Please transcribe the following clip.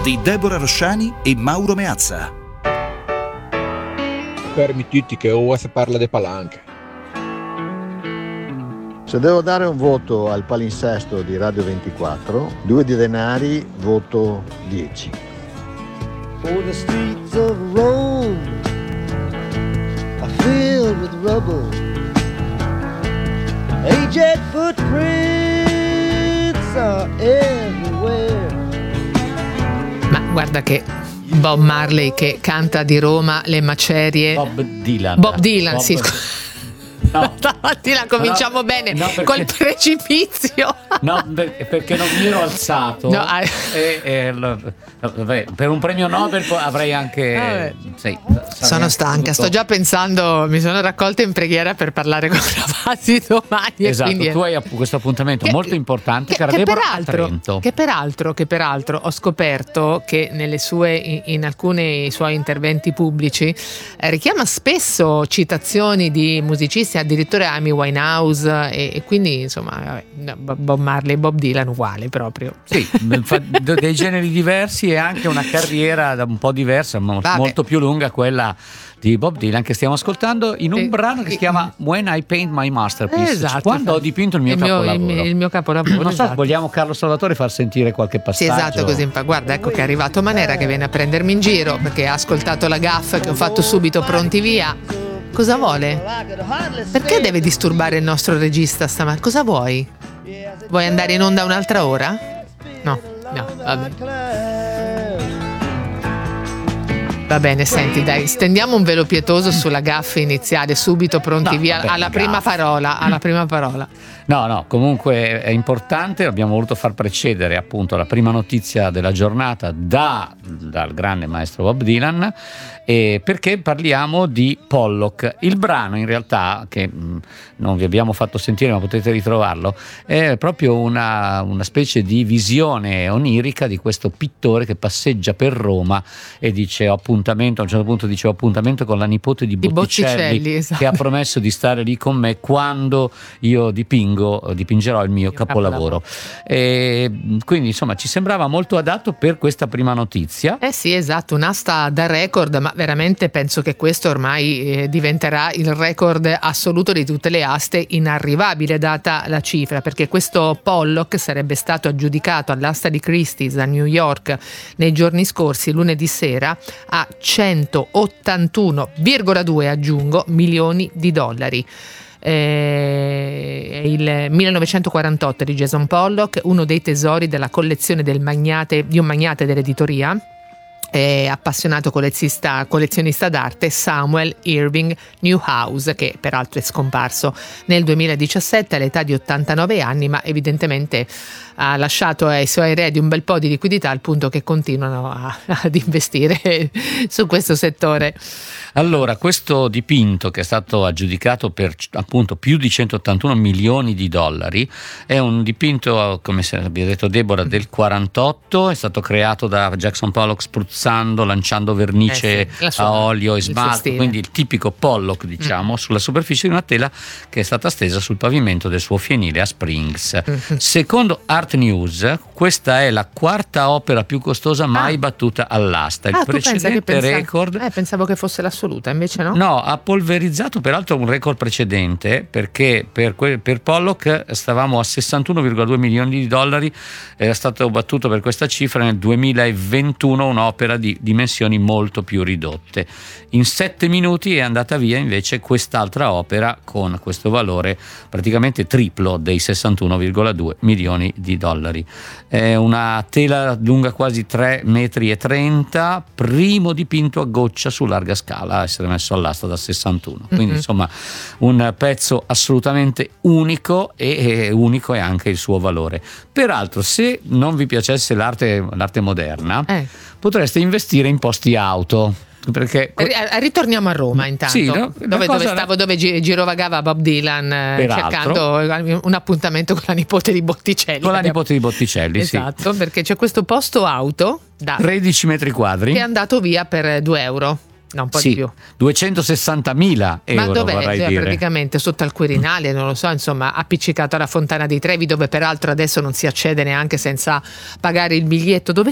di Deborah Rosciani e Mauro Meazza. Permettiti che ora si parla di palanche. Se devo dare un voto al palinsesto di Radio 24, 2 di denari, voto 10. For the streets of Rome are filled with rubble. Aged footprints are everywhere. Ma guarda che Bob Marley che canta di Roma le macerie. Bob Dylan. Bob Dylan, sì. No. Stamattina cominciamo bene perché, col precipizio. No, perché non mi ero alzato. No, per un premio Nobel avrei anche. Sì, sono stanca, sto già pensando, mi sono raccolta in preghiera per parlare con Ravasi domani. Esatto, tu hai questo appuntamento molto importante, cara Deborah, a Trento. Che peraltro ho scoperto che in alcuni suoi interventi pubblici richiama spesso citazioni di musicisti, addirittura Amy Winehouse e quindi insomma Bob Marley e Bob Dylan uguali proprio. Sì, dei generi diversi e anche una carriera un po' diversa, molto più lunga quella di Bob Dylan che stiamo ascoltando in un brano che si chiama When I Paint My Masterpiece, esatto, quando ho dipinto il mio capolavoro. Il mio capolavoro. Non so se vogliamo Carlo Salvatore far sentire qualche passaggio. Sì, esatto, così. Guarda, ecco che è arrivato Manera che viene a prendermi in giro perché ha ascoltato la gaffa che ho fatto subito, pronti via. Cosa vuole? Perché deve disturbare il nostro regista stamattina? Cosa vuoi? Vuoi andare in onda un'altra ora? No, vabbè. Va bene, senti, dai, stendiamo un velo pietoso sulla gaffa iniziale, subito pronti via alla prima parola. No, comunque è importante, abbiamo voluto far precedere appunto la prima notizia della giornata dal grande maestro Bob Dylan, perché parliamo di Pollock. Il brano in realtà, che non vi abbiamo fatto sentire ma potete ritrovarlo, è proprio una specie di visione onirica di questo pittore che passeggia per Roma e dice a un certo punto dice appuntamento con la nipote di Botticelli, esatto, che ha promesso di stare lì con me quando io dipingerò il mio capolavoro. E quindi insomma ci sembrava molto adatto per questa prima notizia. Sì, esatto, un'asta da record, ma veramente penso che questo ormai diventerà il record assoluto di tutte le aste, inarrivabile data la cifra, perché questo Pollock sarebbe stato aggiudicato all'asta di Christie's a New York nei giorni scorsi, lunedì sera, a 181,2 aggiungo milioni di dollari. Il 1948 di Jason Pollock, uno dei tesori della collezione di un magnate dell'editoria, appassionato collezionista d'arte, Samuel Irving Newhouse, che peraltro è scomparso nel 2017 all'età di 89 anni, ma evidentemente ha lasciato ai suoi eredi un bel po' di liquidità al punto che continuano ad investire su questo settore. Allora, questo dipinto che è stato aggiudicato per appunto più di 181 milioni di dollari è un dipinto, come abbia detto Deborah, del 48, è stato creato da Jackson Pollock spruzzando, lanciando vernice a olio e smalto, quindi il tipico Pollock, diciamo, sulla superficie di una tela che è stata stesa sul pavimento del suo fienile a Springs. Secondo Art News, questa è la quarta opera più costosa mai battuta all'asta. Il precedente record... pensavo che fosse l'assoluta, invece no? No, ha polverizzato peraltro un record precedente, perché per Pollock stavamo a 61,2 milioni di dollari, era stato battuto per questa cifra nel 2021 un'opera di dimensioni molto più ridotte. In 7 minuti è andata via invece quest'altra opera con questo valore praticamente triplo dei 61,2 milioni di dollari. È una tela lunga quasi 3,30 metri, primo dipinto a goccia su larga scala a essere messo all'asta dal 61. Quindi insomma un pezzo assolutamente unico, e unico è anche il suo valore. Peraltro, se non vi piacesse l'arte moderna, potreste investire in posti auto. Perché ritorniamo a Roma intanto, sì, no? dove girovagava Bob Dylan, cercando un appuntamento con la nipote di Botticelli. Nipote di Botticelli, esatto, sì. Perché c'è questo posto auto da 13 metri quadri che è andato via per 2 euro. No, un po' di più. 260.000 euro. Ma dov'è? Vorrei dire. Praticamente sotto al Quirinale, non lo so, insomma, appiccicato alla Fontana dei Trevi, dove peraltro adesso non si accede neanche senza pagare il biglietto. Dove